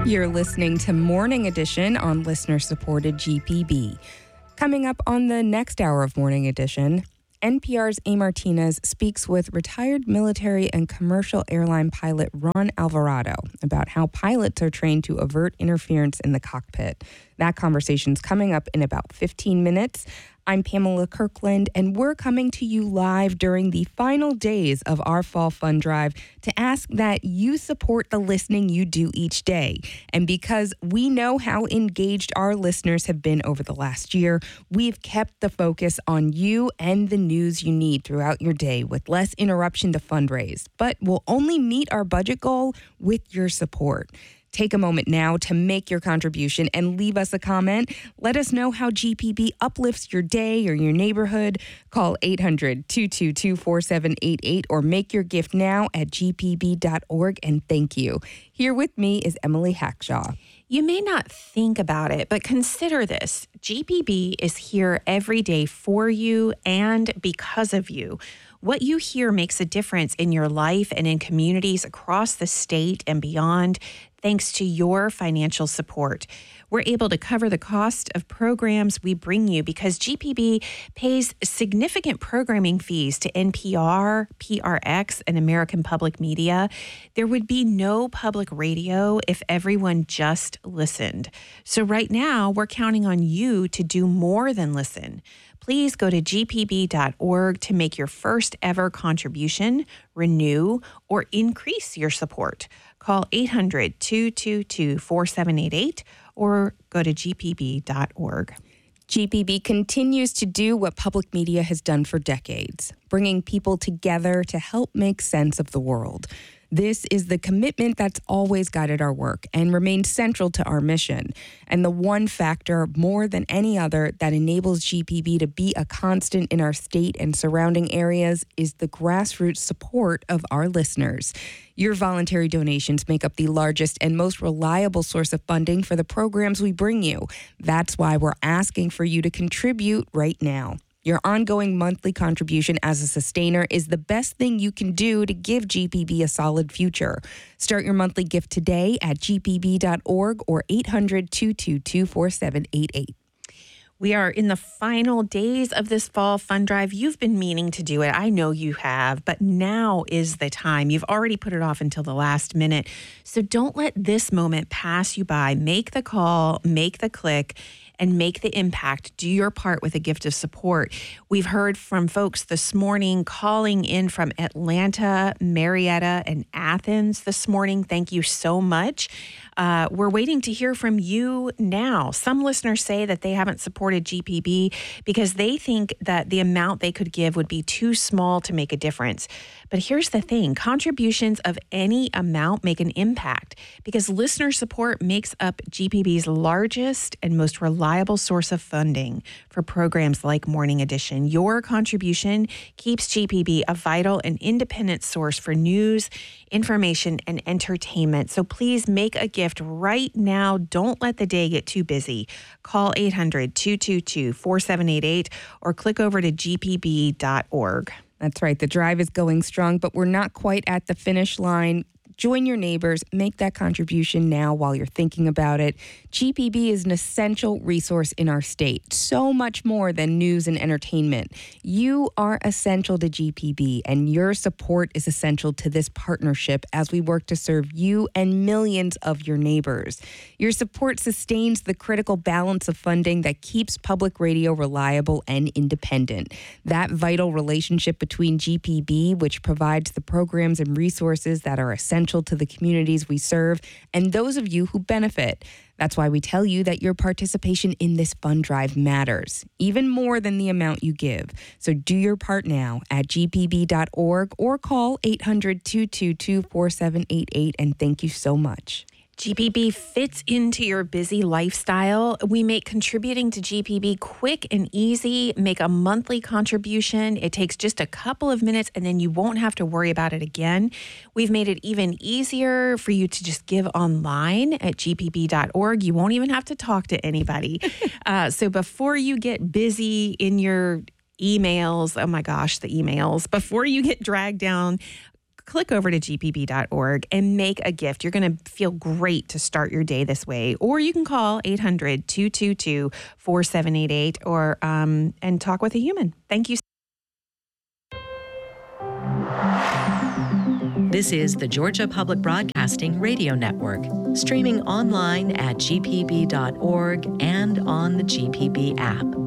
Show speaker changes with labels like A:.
A: You're listening to Morning Edition on listener-supported GPB. Coming up on the next hour of Morning Edition, NPR's A. Martinez speaks with retired military and commercial airline pilot Ron Alvarado about how pilots are trained to avert interference in the cockpit. That conversation's coming up in about 15 minutes. I'm Pamela Kirkland, and we're coming to you live during the final days of our Fall Fund Drive to ask that you support the listening you do each day. And because we know how engaged our listeners have been over the last year, we've kept the focus on you and the news you need throughout your day with less interruption to fundraise. But we'll only meet our budget goal with your support. Take a moment now to make your contribution and leave us a comment. Let us know how GPB uplifts your day or your neighborhood. Call 800-222-4788 or make your gift now at gpb.org. And thank you. Here with me is Emily Hackshaw.
B: You may not think about it, but consider this. GPB is here every day for you and because of you. What you hear makes a difference in your life and in communities across the state and beyond, thanks to your financial support. We're able to cover the cost of programs we bring you because GPB pays significant programming fees to NPR, PRX, and American Public Media. There would be no public radio if everyone just listened. So right now, we're counting on you to do more than listen. Please go to gpb.org to make your first ever contribution, renew, or increase your support. Call 800-222-4788 or go to gpb.org.
A: GPB continues to do what public media has done for decades, bringing people together to help make sense of the world. This is the commitment that's always guided our work and remains central to our mission. And the one factor more than any other that enables GPB to be a constant in our state and surrounding areas is the grassroots support of our listeners. Your voluntary donations make up the largest and most reliable source of funding for the programs we bring you. That's why we're asking for you to contribute right now. Your ongoing monthly contribution as a sustainer is the best thing you can do to give GPB a solid future. Start your monthly gift today at gpb.org or 800-222-4788.
B: We are in the final days of this Fall Fund Drive. You've been meaning to do it. I know you have, but now is the time. You've already put it off until the last minute. So don't let this moment pass you by. Make the call, make the click, and make the impact. Do your part with a gift of support. We've heard from folks this morning calling in from Atlanta, Marietta, and Athens this morning. Thank you so much. We're waiting to hear from you now. Some listeners say that they haven't supported GPB because they think that the amount they could give would be too small to make a difference. But here's the thing. Contributions of any amount make an impact because listener support makes up GPB's largest and most reliable source of funding for programs like Morning Edition. Your contribution keeps GPB a vital and independent source for news, information, and entertainment. So please make a gift right now. Don't let the day get too busy. Call 800-222-4788 or click over to gpb.org.
A: That's right. The drive is going strong, but we're not quite at the finish line. Join your neighbors. Make that contribution now while you're thinking about it. GPB is an essential resource in our state, so much more than news and entertainment. You are essential to GPB, and your support is essential to this partnership as we work to serve you and millions of your neighbors. Your support sustains the critical balance of funding that keeps public radio reliable and independent. That vital relationship between GPB, which provides the programs and resources that are essential to the communities we serve, and those of you who benefit. That's why we tell you that your participation in this fund drive matters, even more than the amount you give. So do your part now at gpb.org or call 800-222-4788, and thank you so much.
B: GPB fits into your busy lifestyle. We make contributing to GPB quick and easy. Make a monthly contribution. It takes just a couple of minutes, and then you won't have to worry about it again. We've made it even easier for you to just give online at gpb.org. You won't even have to talk to anybody. So before you get busy in your emails, oh my gosh, the emails, before you get dragged down click over to gpb.org and make a gift. You're going to feel great to start your day this way. Or you can call 800-222-4788 or and talk with a human. Thank you.
C: This is the Georgia Public Broadcasting Radio Network, streaming online at gpb.org and on the GPB app.